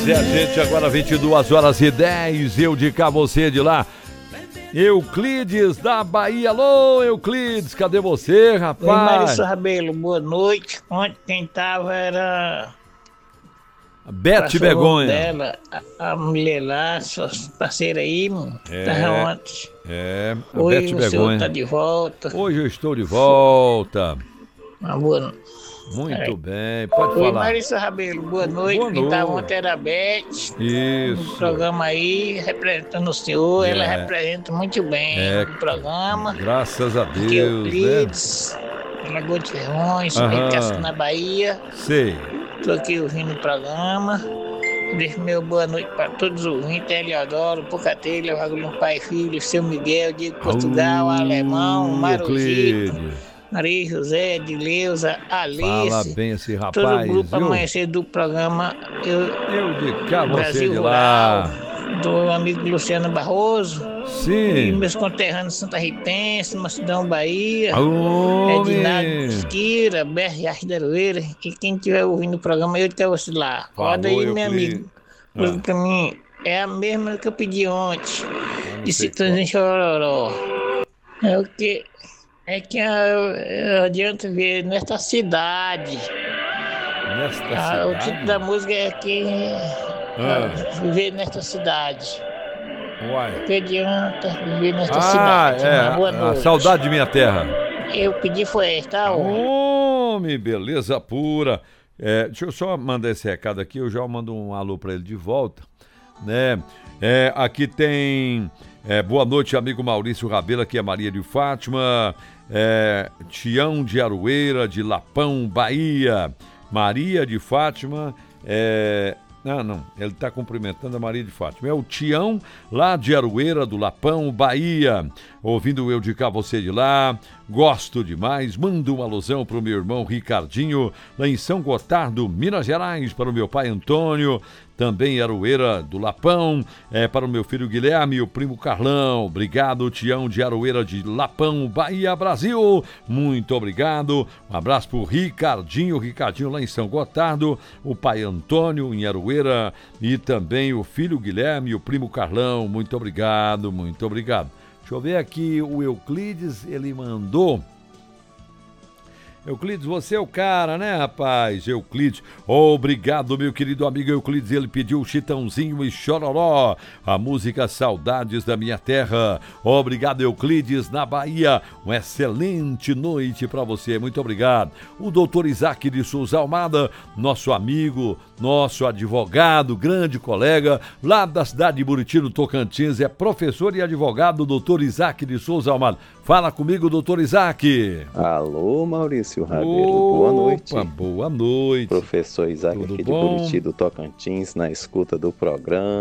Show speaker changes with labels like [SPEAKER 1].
[SPEAKER 1] E a gente agora 22h10, eu de cá, você de lá. Euclides da Bahia. Alô, Euclides, cadê você, rapaz?
[SPEAKER 2] Oi, Marissa Rabelo, boa noite. Ontem quem tava era
[SPEAKER 1] Bete Begonha.
[SPEAKER 2] Dela, a mulher lá, sua parceira aí, mano. Tava ontem.
[SPEAKER 1] A
[SPEAKER 2] Hoje
[SPEAKER 1] Bete
[SPEAKER 2] o
[SPEAKER 1] Begonha.
[SPEAKER 2] senhor tá de volta.
[SPEAKER 1] Hoje eu estou de volta.
[SPEAKER 2] Uma boa
[SPEAKER 1] Muito bem, pode
[SPEAKER 2] Oi,
[SPEAKER 1] falar.
[SPEAKER 2] Marissa Rabelo, boa noite.
[SPEAKER 1] Boa
[SPEAKER 2] Quem tava
[SPEAKER 1] noite.
[SPEAKER 2] ontem era a Beth. No
[SPEAKER 1] Isso.
[SPEAKER 2] programa aí, representando o senhor. Ela representa muito bem o programa.
[SPEAKER 1] Graças a
[SPEAKER 2] Que
[SPEAKER 1] Deus, né?
[SPEAKER 2] Euclides, Lagoa de Ferrões, Casca na Bahia.
[SPEAKER 1] Sei.
[SPEAKER 2] Estou aqui ouvindo o programa. Deixo meu boa noite para todos os ouvintes, Eliodoro, Pocatelha, Vagulhão Pai e Filho, Seu Miguel, Diego Portugal, Alemão, Maruzito, Maria José, Dileuza, Alice.
[SPEAKER 1] Fala bem esse rapaz,
[SPEAKER 2] todo o grupo
[SPEAKER 1] viu?
[SPEAKER 2] Amanhecer do programa
[SPEAKER 1] Eu de cá, você
[SPEAKER 2] Brasil
[SPEAKER 1] de
[SPEAKER 2] Rural,
[SPEAKER 1] lá.
[SPEAKER 2] do amigo Luciano Barroso.
[SPEAKER 1] Sim.
[SPEAKER 2] E meus conterrâneos Santa Ritense, Macedão, Bahia.
[SPEAKER 1] Homem.
[SPEAKER 2] Edinaldo Esquira, BR Arte da Aroeira. E quem estiver ouvindo o programa, eu quero você lá. Roda aí, meu amigo. Pra mim, é a mesma que eu pedi ontem. De Citões em Chororó. É o que... É que adianta ver nesta cidade. O título da música é que viver nesta cidade.
[SPEAKER 1] Uai.
[SPEAKER 2] Que adianta viver nesta cidade. Boa noite.
[SPEAKER 1] A saudade de minha terra.
[SPEAKER 2] Eu pedi foi esta.
[SPEAKER 1] Homem, beleza pura. Deixa eu só mandar esse recado aqui, eu já mando um alô pra ele de volta, né? Aqui tem boa noite, amigo Maurício Rabelo, aqui é Maria de Fátima, Tião de Aroeira, de Lapão, Bahia. Maria de Fátima, não, ele está cumprimentando a Maria de Fátima. É o Tião, lá de Aroeira, do Lapão, Bahia. Ouvindo eu de cá, você de lá. Gosto demais. Mando uma alusão para o meu irmão Ricardinho, lá em São Gotardo, Minas Gerais, para o meu pai Antônio, também Aroeira do Lapão, para o meu filho Guilherme e o primo Carlão. Obrigado, Tião de Aroeira de Lapão, Bahia, Brasil. Muito obrigado. Um abraço para o Ricardinho lá em São Gotardo, o pai Antônio em Aroeira e também o filho Guilherme e o primo Carlão. Muito obrigado, muito obrigado. Deixa eu ver aqui, o Euclides, ele mandou... Euclides, você é o cara, né, rapaz? Euclides, obrigado, meu querido amigo Euclides. Ele pediu Chitãozinho e Chororó, a música Saudades da Minha Terra. Obrigado, Euclides, na Bahia. Uma excelente noite para você, muito obrigado. O doutor Isaac de Souza Almada, nosso amigo, nosso advogado, grande colega, lá da cidade de Buriti, no Tocantins, é professor e advogado, doutor Isaac de Souza Almada. Fala comigo, doutor Isaac.
[SPEAKER 3] Alô, Maurício Rabelo, boa noite.
[SPEAKER 1] Boa noite.
[SPEAKER 3] Professor Isaac aqui de Buriti, do Tocantins, na escuta do programa.